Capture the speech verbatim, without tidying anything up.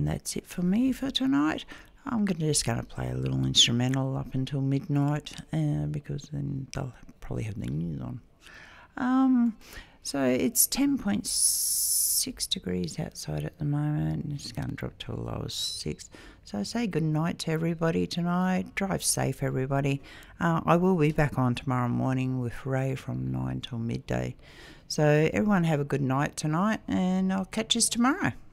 And that's it for me for tonight. I'm gonna, just going to play a little instrumental up until midnight uh, because then they'll probably have the news on. Um, so it's ten point six degrees outside at the moment, and it's going to drop to a low of six. So say good night to everybody tonight. Drive safe, everybody. Uh, I will be back on tomorrow morning with Ray from nine till midday. So everyone have a good night tonight, and I'll catch you tomorrow.